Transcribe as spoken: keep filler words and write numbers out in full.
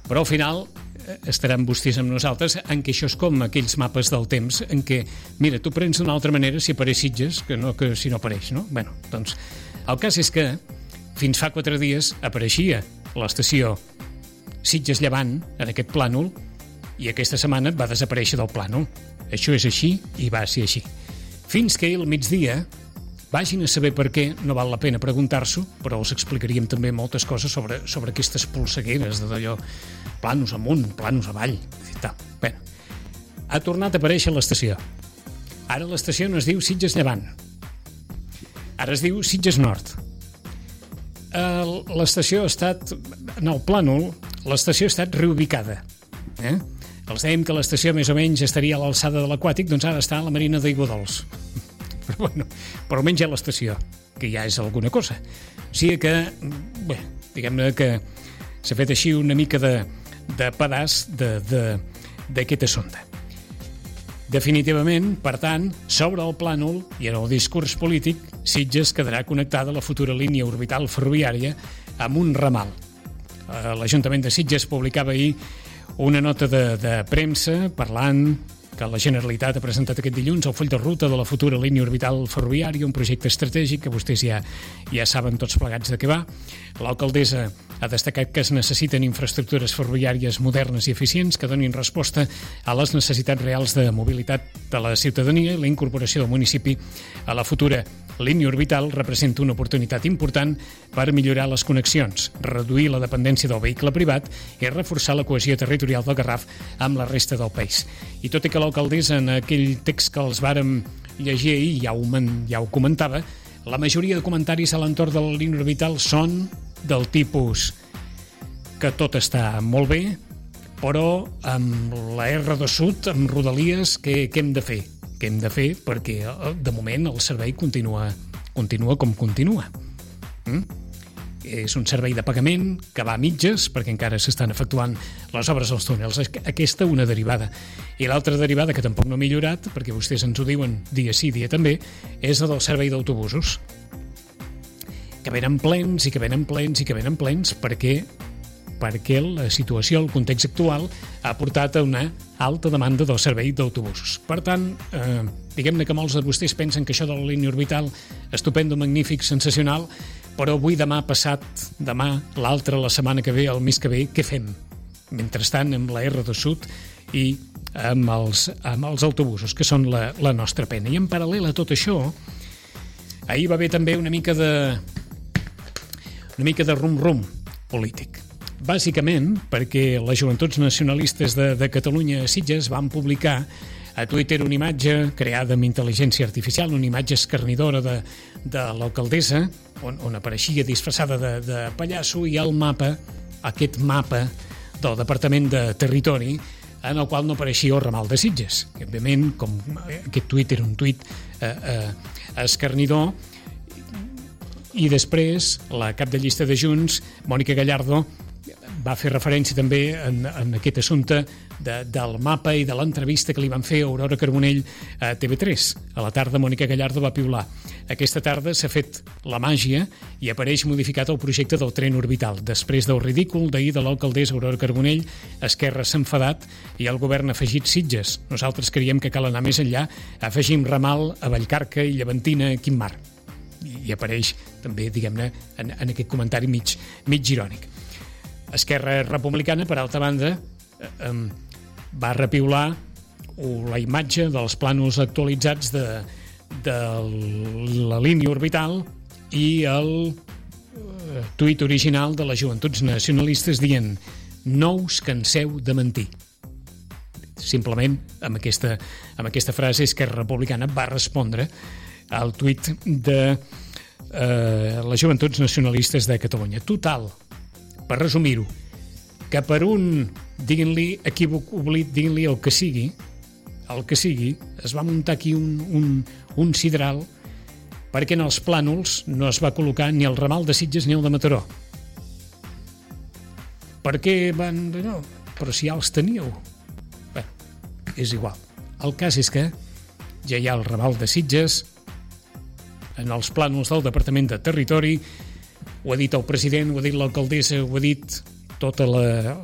Però al final estaran vostès amb nosaltres en què això és com aquells mapes del temps en què, mira, tu prens d'una altra manera si apareix Sitges que no que si no apareix, no? Bueno, doncs, el cas és que fins fa quatre dies apareixia l'estació Sitges Llevant en aquest plànol i aquesta setmana va desaparèixer del plànol. Això és així i va ser així. Fins que ahir al migdia, vagin a saber per què, no val la pena preguntar-s'ho, però els explicaríem també moltes coses sobre, sobre aquestes polsegueres d'allò, planos amunt, planos avall, i tal. Bé, ha tornat a aparèixer l'estació. Ara l'estació no es diu Sitges Llevant. Ara es diu Sitges Nord. L'estació ha estat, en el plànol, l'estació ha estat reubicada. Eh? Els dèiem que l'estació més o menys estaria a l'alçada de l'Aquàtic, doncs ara està a la Marina d'Aiguadols. Però bueno, però almenys hi ha l'estació, que ja és alguna cosa. O sigui que, bé, diguem-ne que s'ha fet així una mica de, de pedaç d'aquest assumpte. Definitivament, per tant, sobre el plànol i en el discurs polític, Sitges quedarà connectada a la futura línia orbital ferroviària amb un ramal. L'Ajuntament de Sitges publicava ahir una nota de, de premsa parlant que la Generalitat ha presentat aquest dilluns el full de ruta de la futura línia orbital ferroviària, un projecte estratègic que vostès ja, ja saben tots plegats de què va. L'alcaldessa ha destacat que es necessiten infraestructures ferroviàries modernes i eficients que donin resposta a les necessitats reals de mobilitat de la ciutadania i la incorporació del municipi a la futura línia orbital representa una oportunitat important per millorar les connexions, reduir la dependència del vehicle privat i reforçar la cohesió territorial del Garraf amb la resta del país. I tot i que l'alcaldessa en aquell text que els vàrem llegir ahir ja ho, ja ho comentava, la majoria de comentaris a l'entorn de la línia orbital són del tipus que tot està molt bé, però amb la R dos Sud, amb Rodalies, què, què hem de fer? Què hem de fer? Perquè de moment el servei continua, continua com continua. Mm? És un servei de pagament que va a mitges perquè encara s'estan efectuant les obres als túnels. Aquesta una derivada. I l'altra derivada, que tampoc no ha millorat, perquè vostès ens ho diuen dia sí, dia també, és la del servei d'autobusos. Que venen plens i que venen plens i que venen plens perquè, perquè la situació, el context actual, ha portat a una alta demanda del servei d'autobusos. Per tant, eh, diguem-ne que molts de vostès pensen que això de la línia orbital, estupendo, magnífic, sensacional, però avui, demà, passat, demà, l'altre, la setmana que ve, el mes que ve, què fem? Mentrestant, amb la R dos Sud i amb els, amb els autobusos, que són la, la nostra pena. I en paral·lel a tot això, ahir va haver també una mica de una mica de rum-rum polític. Bàsicament perquè les Joventuts Nacionalistes de, de Catalunya a Sitges van publicar a Twitter una imatge creada amb intel·ligència artificial, una imatge escarnidora de, de l'alcaldessa, on, on apareixia disfressada de, de pallasso, i el mapa, aquest mapa del Departament de Territori, en el qual no apareixia el ramal de Sitges. I, òbviament, com aquest tuit era un tuit eh, eh, escarnidor, i després la cap de llista de Junts, Mònica Gallardo, va fer referència també en, en aquest assumpte de, del mapa i de l'entrevista que li van fer a Aurora Carbonell a T V tres. A la tarda, Mònica Gallardo va piular. Aquesta tarda s'ha fet la màgia i apareix modificat el projecte del tren orbital. Després del ridícul d'ahir de l'alcaldessa Aurora Carbonell, Esquerra s'ha enfadat i el govern ha afegit Sitges. Nosaltres creiem que cal anar més enllà, afegim ramal a Vallcarca i Llevantina a Quimar. I apareix també, diguem-ne, en, en aquest comentari mig, mig irònic. Esquerra Republicana, per altra banda, eh, va repiular la imatge dels plànols actualitzats de, de la línia orbital i el eh, tuit original de les Joventuts Nacionalistes dient no us canseu de mentir. Simplement, amb aquesta, amb aquesta frase, Esquerra Republicana va respondre al tuit de eh, les Joventuts Nacionalistes de Catalunya. Total, per resumir-ho, que per un, diguin-li equívoc, oblit, diguin-li el que sigui, el que sigui, es va muntar aquí un, un, un sidral perquè en els plànols no es va col·locar ni el ramal de Sitges ni el de Mataró. Per què van... No, però si ja els teníeu. Bé, és igual. El cas és que ja hi ha el ramal de Sitges en els plànols del Departament de Territori. Ho ha dit el president, ho ha dit l'alcaldessa, ho ha dit tota la,